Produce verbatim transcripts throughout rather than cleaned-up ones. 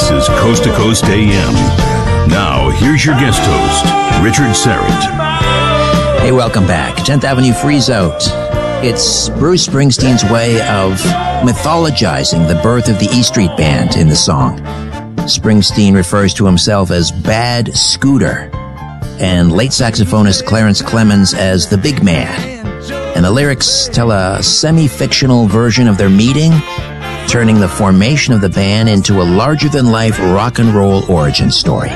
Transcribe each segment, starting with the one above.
This is Coast to Coast A M. Now, here's your guest host, Richard Syrett. Hey, welcome back. tenth Avenue Freeze Out. It's Bruce Springsteen's way of mythologizing the birth of the E Street Band in the song. Springsteen refers to himself as Bad Scooter, and late saxophonist Clarence Clemons as the Big Man. And the lyrics tell a semi-fictional version of their meeting, turning the formation of the band into a larger-than-life rock and roll origin story.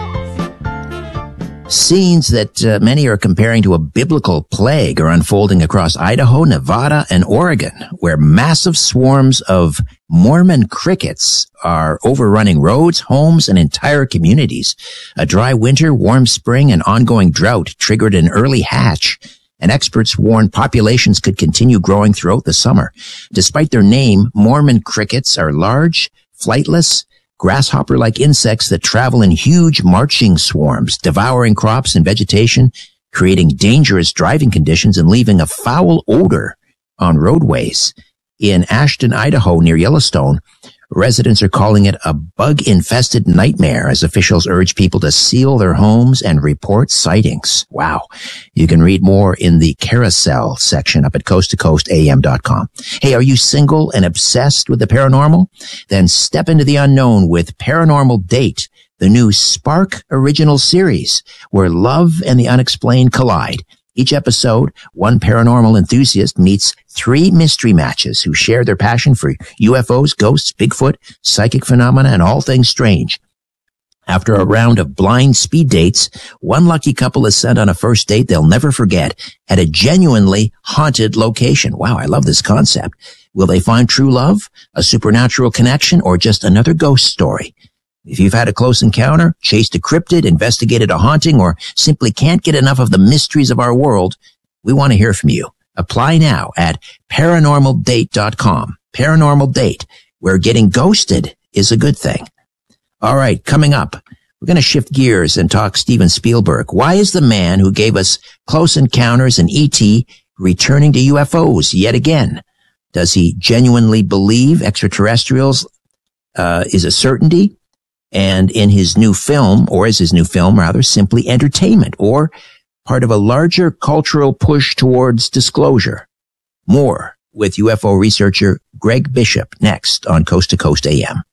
Scenes that uh, many are comparing to a biblical plague are unfolding across Idaho, Nevada, and Oregon, where massive swarms of Mormon crickets are overrunning roads, homes, and entire communities. A dry winter, warm spring, and ongoing drought triggered an early hatch, and experts warn populations could continue growing throughout the summer. Despite their name, Mormon crickets are large, flightless, grasshopper-like insects that travel in huge marching swarms, devouring crops and vegetation, creating dangerous driving conditions and leaving a foul odor on roadways. In Ashton, Idaho, near Yellowstone, residents are calling it a bug-infested nightmare as officials urge people to seal their homes and report sightings. Wow. You can read more in the carousel section up at coast to coast a m dot com. Hey, are you single and obsessed with the paranormal? Then step into the unknown with Paranormal Date, the new Spark original series where love and the unexplained collide. Each episode, one paranormal enthusiast meets three mystery matches who share their passion for U F Os, ghosts, Bigfoot, psychic phenomena, and all things strange. After a round of blind speed dates, one lucky couple is sent on a first date they'll never forget at a genuinely haunted location. Wow, I love this concept. Will they find true love, a supernatural connection, or just another ghost story? If you've had a close encounter, chased a cryptid, investigated a haunting, or simply can't get enough of the mysteries of our world, we want to hear from you. Apply now at paranormal date dot com. Paranormal Date, where getting ghosted is a good thing. All right, coming up, we're going to shift gears and talk Steven Spielberg. Why is the man who gave us Close Encounters and E T returning to U F Os yet again? Does he genuinely believe extraterrestrials uh, is a certainty? And in his new film, or is his new film rather, simply entertainment or part of a larger cultural push towards disclosure? More with U F O researcher Greg Bishop next on Coast to Coast A M.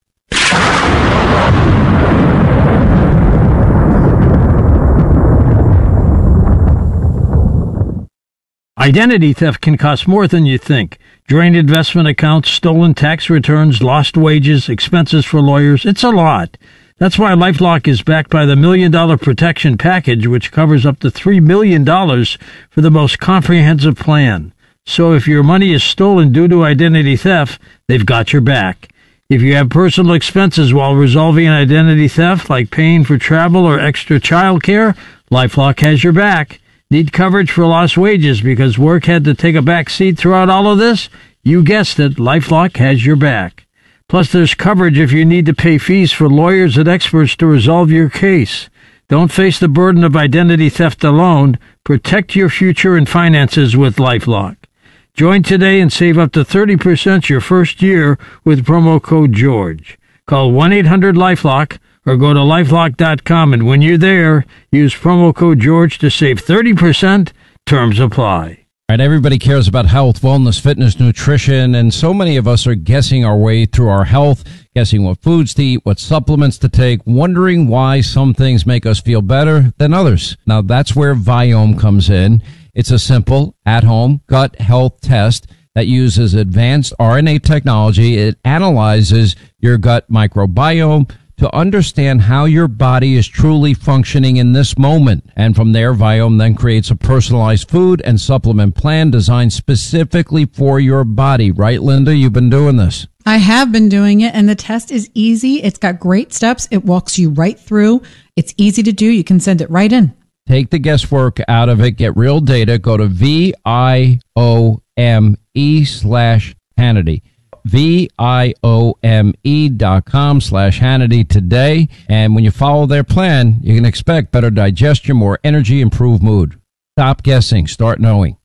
Identity theft can cost more than you think. Drained investment accounts, stolen tax returns, lost wages, expenses for lawyers. It's a lot. That's why LifeLock is backed by the Million Dollar Protection Package, which covers up to three million dollars for the most comprehensive plan. So if your money is stolen due to identity theft, they've got your back. If you have personal expenses while resolving an identity theft, like paying for travel or extra child care, LifeLock has your back. Need coverage for lost wages because work had to take a back seat throughout all of this? You guessed it, LifeLock has your back. Plus, there's coverage if you need to pay fees for lawyers and experts to resolve your case. Don't face the burden of identity theft alone. Protect your future and finances with LifeLock. Join today and save up to thirty percent your first year with promo code George. Call one eight hundred LifeLock or go to lifelock dot com, and when you're there, use promo code George to save thirty percent. Terms apply. All right, everybody cares about health, wellness, fitness, nutrition, and so many of us are guessing our way through our health, guessing what foods to eat, what supplements to take, wondering why some things make us feel better than others. Now, that's where Viome comes in. It's a simple, at-home gut health test that uses advanced R N A technology. It analyzes your gut microbiome to understand how your body is truly functioning in this moment. And from there, Viome then creates a personalized food and supplement plan designed specifically for your body. Right, Linda? You've been doing this. I have been doing it, and the test is easy. It's got great steps. It walks you right through. It's easy to do. You can send it right in. Take the guesswork out of it. Get real data. Go to V I O M E slash Hannity. V I O M E dot com slash Hannity today. And when you follow their plan, you can expect better digestion, more energy, improved mood. Stop guessing. Start knowing.